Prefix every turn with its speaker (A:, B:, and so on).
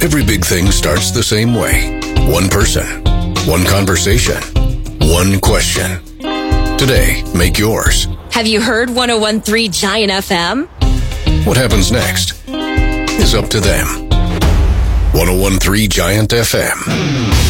A: Every big thing starts the same way. One person, one conversation, one question. Today, make yours.
B: Have you heard 101.3 Giant FM?
A: What happens next is up to them. 101.3 Giant FM.